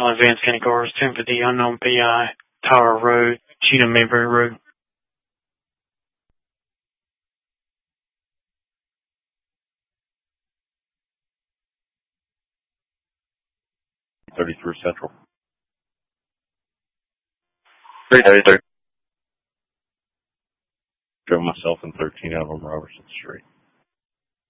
All advanced County cars, 10 for the unknown PI, Tower Road, Cheatham Mayberry Road. Central. 333. Drove myself and 13 out on Robertson Street.